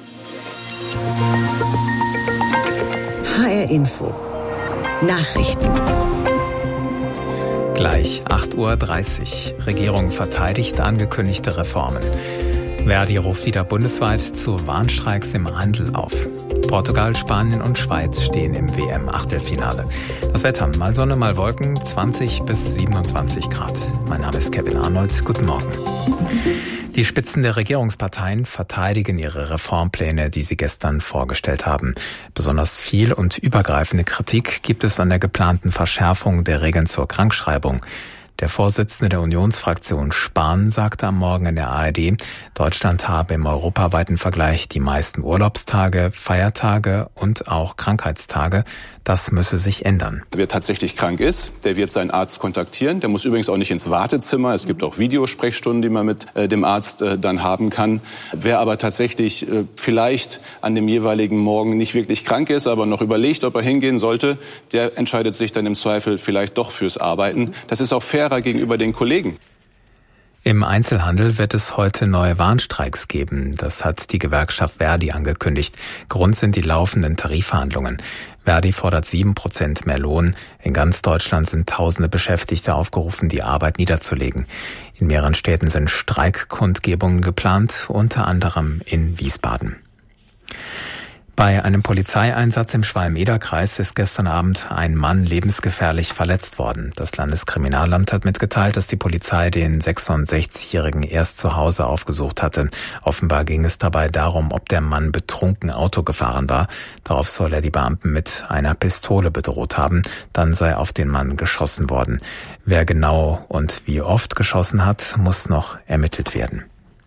H R Info. Nachrichten. Gleich acht Uhr dreißig. Regierung verteidigt angekündigte Reformen. Verdi ruft wieder bundesweit zu Warnstreiks im Handel auf. Portugal, Spanien und Schweiz stehen im W M-Achtelfinale. Das Wetter, mal Sonne, mal Wolken, zwanzig bis siebenundzwanzig Grad. Mein Name ist Kevin Arnold. Guten Morgen. Die Spitzen der Regierungsparteien verteidigen ihre Reformpläne, die sie gestern vorgestellt haben. Besonders viel und übergreifende Kritik gibt es an der geplanten Verschärfung der Regeln zur Krankschreibung. Der Vorsitzende der Unionsfraktion Spahn sagte am Morgen in der A R D, Deutschland habe im europaweiten Vergleich die meisten Urlaubstage, Feiertage und auch Krankheitstage. Das müsse sich ändern. Wer tatsächlich krank ist, der wird seinen Arzt kontaktieren. Der muss übrigens auch nicht ins Wartezimmer. Es gibt auch Videosprechstunden, die man mit äh, dem Arzt äh, dann haben kann. Wer aber tatsächlich äh, vielleicht an dem jeweiligen Morgen nicht wirklich krank ist, aber noch überlegt, ob er hingehen sollte, der entscheidet sich dann im Zweifel vielleicht doch fürs Arbeiten. Das ist auch fairer gegenüber den Kollegen. Im Einzelhandel wird es heute neue Warnstreiks geben. Das hat die Gewerkschaft Verdi angekündigt. Grund sind die laufenden Tarifverhandlungen. Verdi fordert sieben Prozent mehr Lohn. In ganz Deutschland sind tausende Beschäftigte aufgerufen, die Arbeit niederzulegen. In mehreren Städten sind Streikkundgebungen geplant, unter anderem in Wiesbaden. Bei einem Polizeieinsatz im Schwalm-Eder-Kreis ist gestern Abend ein Mann lebensgefährlich verletzt worden. Das Landeskriminalamt hat mitgeteilt, dass die Polizei den sechsundsechzigjährigen erst zu Hause aufgesucht hatte. Offenbar ging es dabei darum, ob der Mann betrunken Auto gefahren war. Darauf soll er die Beamten mit einer Pistole bedroht haben. Dann sei auf den Mann geschossen worden. Wer genau und wie oft geschossen hat, muss noch ermittelt werden.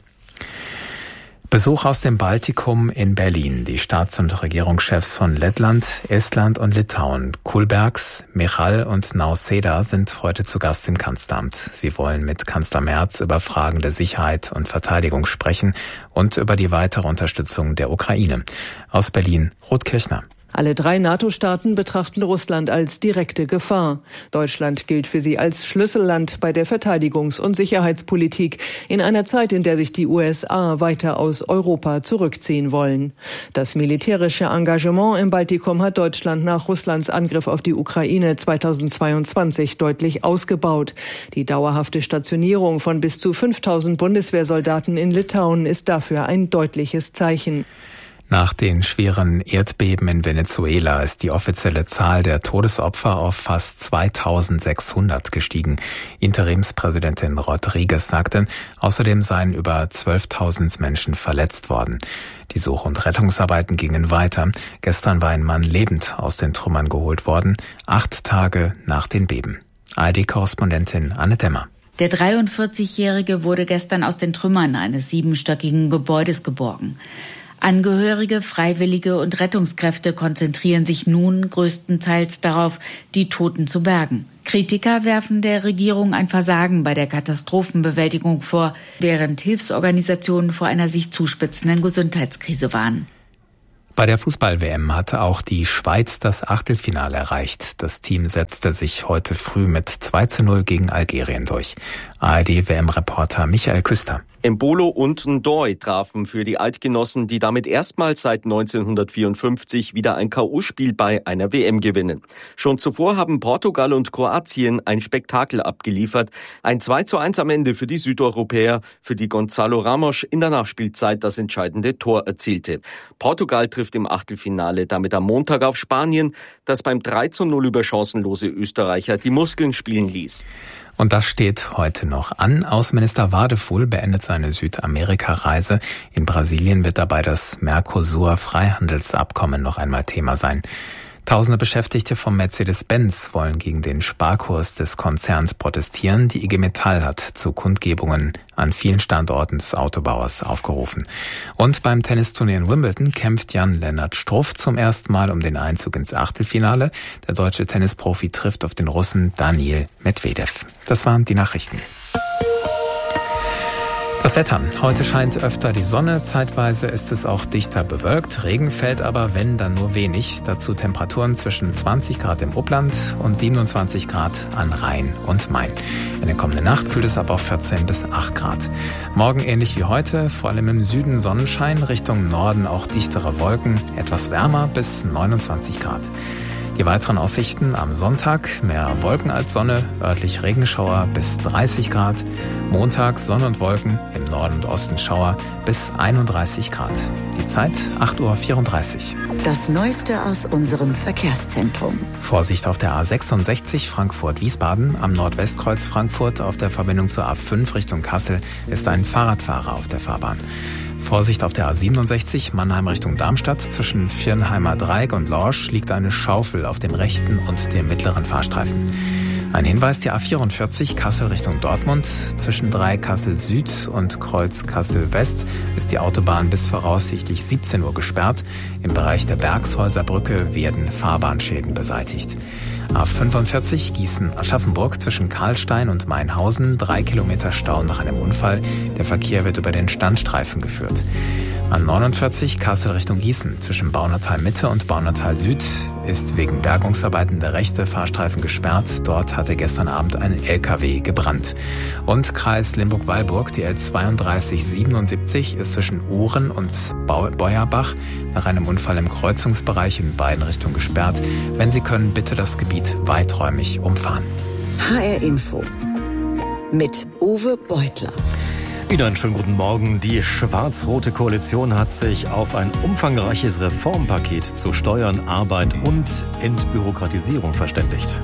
Besuch aus dem Baltikum in Berlin. Die Staats- und Regierungschefs von Lettland, Estland und Litauen, Kulbergs, Michal und Nausėda, sind heute zu Gast im Kanzleramt. Sie wollen mit Kanzler Merz über Fragen der Sicherheit und Verteidigung sprechen und über die weitere Unterstützung der Ukraine. Aus Berlin, Ruth Kirchner. Alle drei NATO-Staaten betrachten Russland als direkte Gefahr. Deutschland gilt für sie als Schlüsselland bei der Verteidigungs- und Sicherheitspolitik in einer Zeit, in der sich die U S A weiter aus Europa zurückziehen wollen. Das militärische Engagement im Baltikum hat Deutschland nach Russlands Angriff auf die Ukraine zweitausendzweiundzwanzig deutlich ausgebaut. Die dauerhafte Stationierung von bis zu fünftausend Bundeswehrsoldaten in Litauen ist dafür ein deutliches Zeichen. Nach den schweren Erdbeben in Venezuela ist die offizielle Zahl der Todesopfer auf fast zweitausendsechshundert gestiegen. Interimspräsidentin Rodriguez sagte, außerdem seien über zwölftausend Menschen verletzt worden. Die Such- und Rettungsarbeiten gingen weiter. Gestern war ein Mann lebend aus den Trümmern geholt worden, acht Tage nach den Beben. A R D-Korrespondentin Anne Dämmer. Der dreiundvierzigjährige wurde gestern aus den Trümmern eines siebenstöckigen Gebäudes geborgen. Angehörige, Freiwillige und Rettungskräfte konzentrieren sich nun größtenteils darauf, die Toten zu bergen. Kritiker werfen der Regierung ein Versagen bei der Katastrophenbewältigung vor, während Hilfsorganisationen vor einer sich zuspitzenden Gesundheitskrise warnen. Bei der Fußball-W M hatte auch die Schweiz das Achtelfinale erreicht. Das Team setzte sich heute früh mit zwei zu null gegen Algerien durch. A R D-W M-Reporter Michael Küster. Embolo und Ndoye trafen für die Eidgenossen, die damit erstmals seit neunzehnhundertvierundfünfzig wieder ein K O-Spiel bei einer W M gewinnen. Schon zuvor haben Portugal und Kroatien ein Spektakel abgeliefert. Ein zwei zu eins am Ende für die Südeuropäer, für die Gonzalo Ramos in der Nachspielzeit das entscheidende Tor erzielte. Portugal trifft im Achtelfinale damit am Montag auf Spanien, das beim drei zu null über chancenlose Österreicher die Muskeln spielen ließ. Und das steht heute noch an. Außenminister Wadefuhl beendet seine Südamerika-Reise. In Brasilien wird dabei das Mercosur-Freihandelsabkommen noch einmal Thema sein. Tausende Beschäftigte von Mercedes-Benz wollen gegen den Sparkurs des Konzerns protestieren. Die I G Metall hat zu Kundgebungen an vielen Standorten des Autobauers aufgerufen. Und beim Tennisturnier in Wimbledon kämpft Jan-Lennart Struff zum ersten Mal um den Einzug ins Achtelfinale. Der deutsche Tennisprofi trifft auf den Russen Daniil Medvedev. Das waren die Nachrichten. Das Wetter. Heute scheint öfter die Sonne, zeitweise ist es auch dichter bewölkt. Regen fällt aber, wenn, dann nur wenig. Dazu Temperaturen zwischen zwanzig Grad im Upland und siebenundzwanzig Grad an Rhein und Main. In der kommenden Nacht kühlt es ab auf vierzehn bis acht Grad. Morgen ähnlich wie heute, vor allem im Süden Sonnenschein, Richtung Norden auch dichtere Wolken, etwas wärmer bis neunundzwanzig Grad. Die weiteren Aussichten am Sonntag: mehr Wolken als Sonne, örtlich Regenschauer bis dreißig Grad. Montag Sonne und Wolken, im Norden und Osten Schauer bis einunddreißig Grad. Die Zeit acht Uhr vierunddreißig. Das Neueste aus unserem Verkehrszentrum. Vorsicht auf der A sechsundsechzig Frankfurt-Wiesbaden. Am Nordwestkreuz Frankfurt auf der Verbindung zur A fünf Richtung Kassel ist ein Fahrradfahrer auf der Fahrbahn. Vorsicht auf der A siebenundsechzig Mannheim Richtung Darmstadt. Zwischen Viernheimer Dreieck und Lorsch liegt eine Schaufel auf dem rechten und dem mittleren Fahrstreifen. Ein Hinweis: die A vierundvierzig Kassel Richtung Dortmund. Zwischen Dreieck Kassel Süd und Kreuz Kassel West ist die Autobahn bis voraussichtlich siebzehn Uhr gesperrt. Im Bereich der Bergshäuserbrücke werden Fahrbahnschäden beseitigt. A fünfundvierzig Gießen-Aschaffenburg zwischen Karlstein und Mainhausen. Drei Kilometer Stau nach einem Unfall. Der Verkehr wird über den Standstreifen geführt. A neunundvierzig Kassel Richtung Gießen zwischen Baunatal Mitte und Baunatal Süd ist wegen Bergungsarbeiten der rechte Fahrstreifen gesperrt. Dort hatte gestern Abend ein L K W gebrannt. Und Kreis Limburg-Weilburg, die L zweiunddreißig siebenundsiebzig ist zwischen Uhren und Beuerbach nach einem Unfall im Kreuzungsbereich in beiden Richtungen gesperrt. Wenn Sie können, bitte das Gebiet weiträumig umfahren. H R Info mit Uwe Beutler. Wieder einen schönen guten Morgen. Die schwarz-rote Koalition hat sich auf ein umfangreiches Reformpaket zu Steuern, Arbeit und Entbürokratisierung verständigt.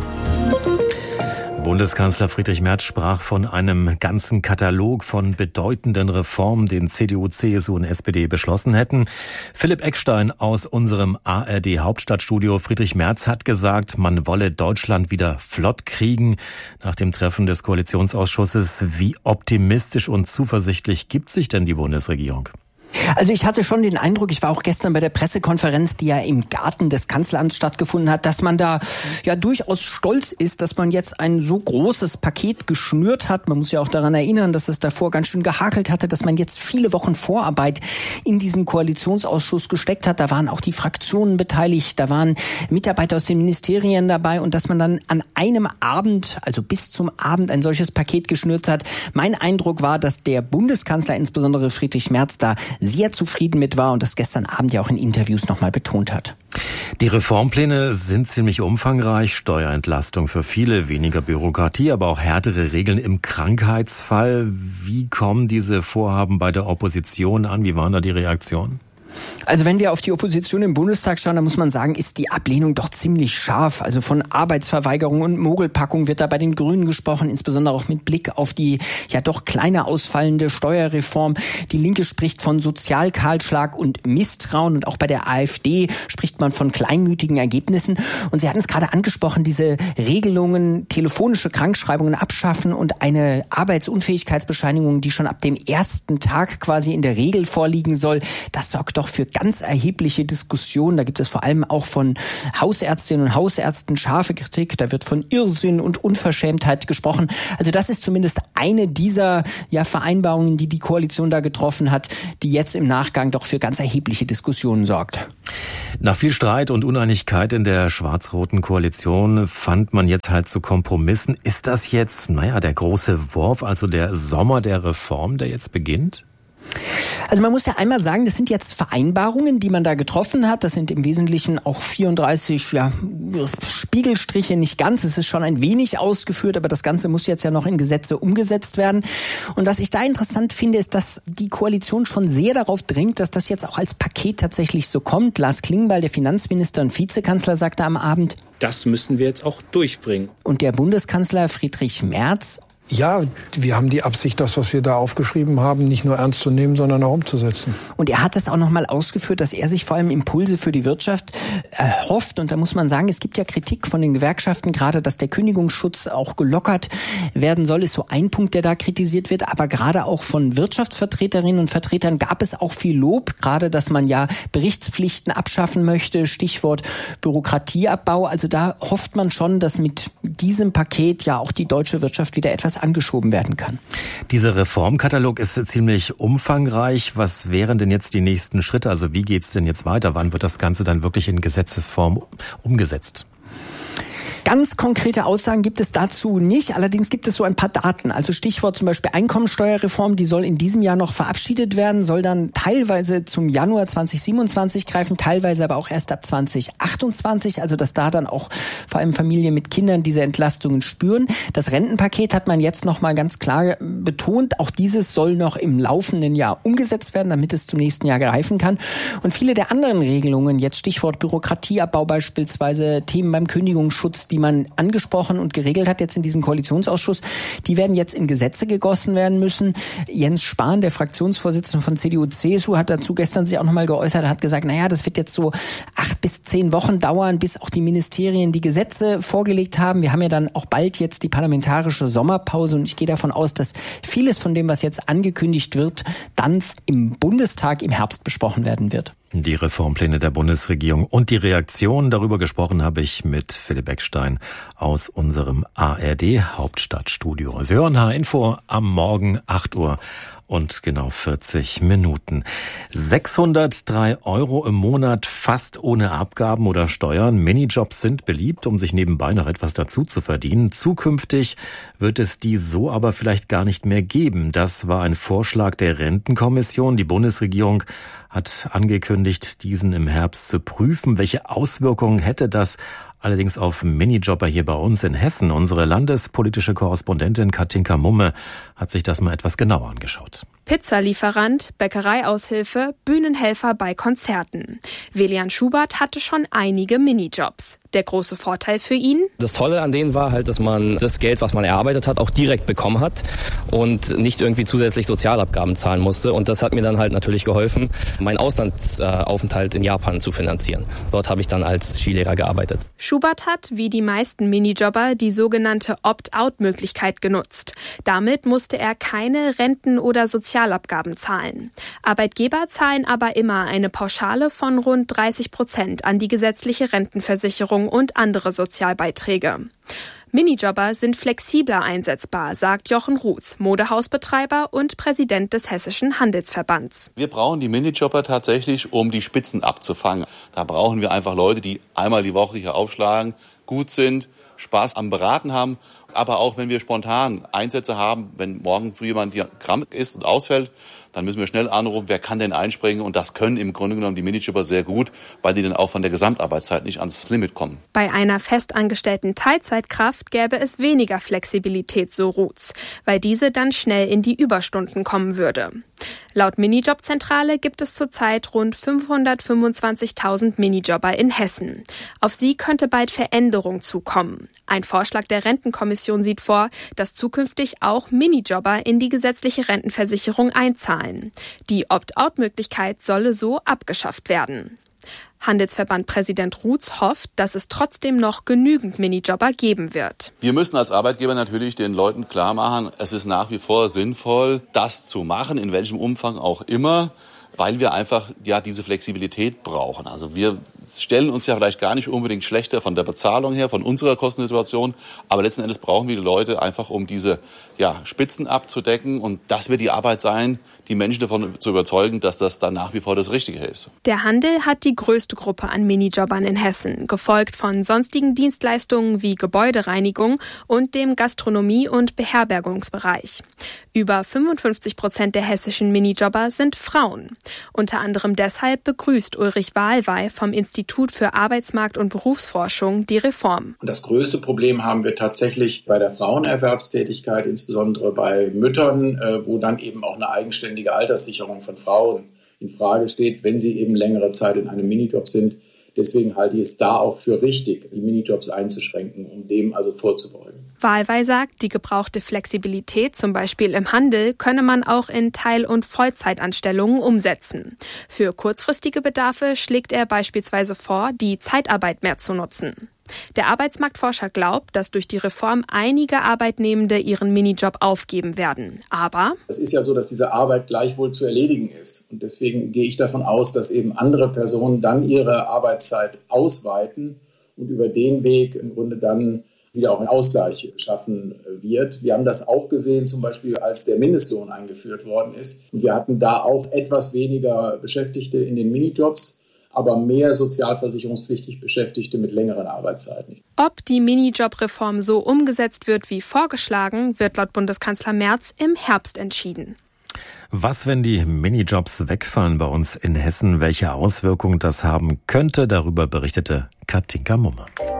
Bundeskanzler Friedrich Merz sprach von einem ganzen Katalog von bedeutenden Reformen, den C D U, C S U und S P D beschlossen hätten. Philipp Eckstein aus unserem A R D Hauptstadtstudio. Friedrich Merz hat gesagt, man wolle Deutschland wieder flott kriegen. Nach dem Treffen des Koalitionsausschusses, wie optimistisch und zuversichtlich gibt sich denn die Bundesregierung? Also ich hatte schon den Eindruck, ich war auch gestern bei der Pressekonferenz, die ja im Garten des Kanzleramts stattgefunden hat, dass man da ja durchaus stolz ist, dass man jetzt ein so großes Paket geschnürt hat. Man muss ja auch daran erinnern, dass es davor ganz schön gehakelt hatte, dass man jetzt viele Wochen Vorarbeit in diesen Koalitionsausschuss gesteckt hat. Da waren auch die Fraktionen beteiligt, da waren Mitarbeiter aus den Ministerien dabei und dass man dann an einem Abend, also bis zum Abend, ein solches Paket geschnürt hat. Mein Eindruck war, dass der Bundeskanzler, insbesondere Friedrich Merz, da sehr zufrieden mit war und das gestern Abend ja auch in Interviews nochmal betont hat. Die Reformpläne sind ziemlich umfangreich. Steuerentlastung für viele, weniger Bürokratie, aber auch härtere Regeln im Krankheitsfall. Wie kommen diese Vorhaben bei der Opposition an? Wie waren da die Reaktionen? Also wenn wir auf die Opposition im Bundestag schauen, dann muss man sagen, ist die Ablehnung doch ziemlich scharf. Also von Arbeitsverweigerung und Mogelpackung wird da bei den Grünen gesprochen, insbesondere auch mit Blick auf die ja doch kleiner ausfallende Steuerreform. Die Linke spricht von Sozialkahlschlag und Misstrauen und auch bei der AfD spricht man von kleinmütigen Ergebnissen. Und Sie hatten es gerade angesprochen, diese Regelungen, telefonische Krankschreibungen abschaffen und eine Arbeitsunfähigkeitsbescheinigung, die schon ab dem ersten Tag quasi in der Regel vorliegen soll, das sorgt doch für ganz erhebliche Diskussionen. Da gibt es vor allem auch von Hausärztinnen und Hausärzten scharfe Kritik. Da wird von Irrsinn und Unverschämtheit gesprochen. Also das ist zumindest eine dieser ja, Vereinbarungen, die die Koalition da getroffen hat, die jetzt im Nachgang doch für ganz erhebliche Diskussionen sorgt. Nach viel Streit und Uneinigkeit in der schwarz-roten Koalition fand man jetzt halt zu Kompromissen. Ist das jetzt, naja, der große Wurf, also der Sommer der Reform, der jetzt beginnt? Also man muss ja einmal sagen, das sind jetzt Vereinbarungen, die man da getroffen hat. Das sind im Wesentlichen auch vierunddreißig ja, Spiegelstriche, nicht ganz. Es ist schon ein wenig ausgeführt, aber das Ganze muss jetzt ja noch in Gesetze umgesetzt werden. Und was ich da interessant finde, ist, dass die Koalition schon sehr darauf dringt, dass das jetzt auch als Paket tatsächlich so kommt. Lars Klingbeil, der Finanzminister und Vizekanzler, sagte am Abend, das müssen wir jetzt auch durchbringen. Und der Bundeskanzler Friedrich Merz: Ja, wir haben die Absicht, das, was wir da aufgeschrieben haben, nicht nur ernst zu nehmen, sondern auch umzusetzen. Und er hat das auch nochmal ausgeführt, dass er sich vor allem Impulse für die Wirtschaft erhofft. Und da muss man sagen, es gibt ja Kritik von den Gewerkschaften, gerade dass der Kündigungsschutz auch gelockert werden soll, ist so ein Punkt, der da kritisiert wird. Aber gerade auch von Wirtschaftsvertreterinnen und Vertretern gab es auch viel Lob, gerade dass man ja Berichtspflichten abschaffen möchte, Stichwort Bürokratieabbau. Also da hofft man schon, dass mit diesem Paket ja auch die deutsche Wirtschaft wieder etwas angeschoben werden kann. Dieser Reformkatalog ist ziemlich umfangreich. Was wären denn jetzt die nächsten Schritte? Also wie geht's denn jetzt weiter? Wann wird das Ganze dann wirklich in Gesetzesform umgesetzt? Ganz konkrete Aussagen gibt es dazu nicht. Allerdings gibt es so ein paar Daten. Also Stichwort zum Beispiel Einkommensteuerreform, die soll in diesem Jahr noch verabschiedet werden, soll dann teilweise zum Januar zweitausendsiebenundzwanzig greifen, teilweise aber auch erst ab zweitausendachtundzwanzig. Also dass da dann auch vor allem Familien mit Kindern diese Entlastungen spüren. Das Rentenpaket hat man jetzt noch mal ganz klar betont. Auch dieses soll noch im laufenden Jahr umgesetzt werden, damit es zum nächsten Jahr greifen kann. Und viele der anderen Regelungen, jetzt Stichwort Bürokratieabbau beispielsweise, Themen beim Kündigungsschutz, die man angesprochen und geregelt hat jetzt in diesem Koalitionsausschuss, die werden jetzt in Gesetze gegossen werden müssen. Jens Spahn, der Fraktionsvorsitzende von C D U C S U, hat dazu gestern sich auch nochmal geäußert, hat gesagt, naja, das wird jetzt so acht bis zehn Wochen dauern, bis auch die Ministerien die Gesetze vorgelegt haben. Wir haben ja dann auch bald jetzt die parlamentarische Sommerpause und ich gehe davon aus, dass vieles von dem, was jetzt angekündigt wird, dann im Bundestag im Herbst besprochen werden wird. Die Reformpläne der Bundesregierung und die Reaktion, darüber gesprochen habe ich mit Philipp Eckstein aus unserem A R D-Hauptstadtstudio. Sie hören H-Info am Morgen acht Uhr und genau vierzig Minuten. sechshundertdrei Euro im Monat, fast ohne Abgaben oder Steuern. Minijobs sind beliebt, um sich nebenbei noch etwas dazu zu verdienen. Zukünftig wird es die so aber vielleicht gar nicht mehr geben. Das war ein Vorschlag der Rentenkommission. Die Bundesregierung hat angekündigt, diesen im Herbst zu prüfen. Welche Auswirkungen hätte das allerdings auf Minijobber hier bei uns in Hessen? Unsere landespolitische Korrespondentin Katinka Mumme hat sich das mal etwas genauer angeschaut. Pizzalieferant, Bäckereiaushilfe, Bühnenhelfer bei Konzerten. Velian Schubert hatte schon einige Minijobs. Der große Vorteil für ihn? Das Tolle an denen war halt, dass man das Geld, was man erarbeitet hat, auch direkt bekommen hat und nicht irgendwie zusätzlich Sozialabgaben zahlen musste. Und das hat mir dann halt natürlich geholfen, meinen Auslandsaufenthalt in Japan zu finanzieren. Dort habe ich dann als Skilehrer gearbeitet. Schubert hat, wie die meisten Minijobber, die sogenannte Opt-out-Möglichkeit genutzt. Damit musste er keine Renten- oder Sozialabgaben zahlen. Arbeitgeber zahlen aber immer eine Pauschale von rund dreißig Prozent an die gesetzliche Rentenversicherung und andere Sozialbeiträge. Minijobber sind flexibler einsetzbar, sagt Jochen Ruths, Modehausbetreiber und Präsident des Hessischen Handelsverbands. Wir brauchen die Minijobber tatsächlich, um die Spitzen abzufangen. Da brauchen wir einfach Leute, die einmal die Woche hier aufschlagen, gut sind, Spaß am Beraten haben. Aber auch wenn wir spontan Einsätze haben, wenn morgen früh jemand hier krank ist und ausfällt, dann müssen wir schnell anrufen, wer kann denn einspringen? Und das können im Grunde genommen die Minijobber sehr gut, weil die dann auch von der Gesamtarbeitszeit nicht ans Limit kommen. Bei einer festangestellten Teilzeitkraft gäbe es weniger Flexibilität, so Ruths, weil diese dann schnell in die Überstunden kommen würde. Laut Minijobzentrale gibt es zurzeit rund fünfhundertfünfundzwanzigtausend Minijobber in Hessen. Auf sie könnte bald Veränderung zukommen. Ein Vorschlag der Rentenkommission sieht vor, dass zukünftig auch Minijobber in die gesetzliche Rentenversicherung einzahlen. Die Opt-out-Möglichkeit solle so abgeschafft werden. Handelsverbandpräsident Ruths hofft, dass es trotzdem noch genügend Minijobber geben wird. Wir müssen als Arbeitgeber natürlich den Leuten klar machen, es ist nach wie vor sinnvoll, das zu machen, in welchem Umfang auch immer, weil wir einfach ja diese Flexibilität brauchen. Also wir stellen uns ja vielleicht gar nicht unbedingt schlechter von der Bezahlung her, von unserer Kostensituation, aber letzten Endes brauchen wir die Leute einfach, um diese ja, Spitzen abzudecken, und das wird die Arbeit sein, die Menschen davon zu überzeugen, dass das dann nach wie vor das Richtige ist. Der Handel hat die größte Gruppe an Minijobbern in Hessen, gefolgt von sonstigen Dienstleistungen wie Gebäudereinigung und dem Gastronomie- und Beherbergungsbereich. Über fünfundfünfzig Prozent der hessischen Minijobber sind Frauen. Unter anderem deshalb begrüßt Ulrich Wahlwey vom Institut für Arbeitsmarkt- und Berufsforschung die Reform. Und das größte Problem haben wir tatsächlich bei der Frauenerwerbstätigkeit, insbesondere bei Müttern, wo dann eben auch eine eigenständige Alterssicherung von Frauen in Frage steht, wenn sie eben längere Zeit in einem Minijob sind. Deswegen halte ich es da auch für richtig, die Minijobs einzuschränken, um dem also vorzubeugen. Wahlwey sagt, die gebrauchte Flexibilität, zum Beispiel im Handel, könne man auch in Teil- und Vollzeitanstellungen umsetzen. Für kurzfristige Bedarfe schlägt er beispielsweise vor, die Zeitarbeit mehr zu nutzen. Der Arbeitsmarktforscher glaubt, dass durch die Reform einige Arbeitnehmende ihren Minijob aufgeben werden. Aber es ist ja so, dass diese Arbeit gleichwohl zu erledigen ist. Und deswegen gehe ich davon aus, dass eben andere Personen dann ihre Arbeitszeit ausweiten und über den Weg im Grunde dann wieder auch einen Ausgleich schaffen wird. Wir haben das auch gesehen, zum Beispiel als der Mindestlohn eingeführt worden ist. Und wir hatten da auch etwas weniger Beschäftigte in den Minijobs. aber mehr sozialversicherungspflichtig Beschäftigte mit längeren Arbeitszeiten. Ob die Minijob-Reform so umgesetzt wird wie vorgeschlagen, wird laut Bundeskanzler Merz im Herbst entschieden. Was, wenn die Minijobs wegfallen bei uns in Hessen? Welche Auswirkungen das haben könnte, darüber berichtete Katinka Mumme.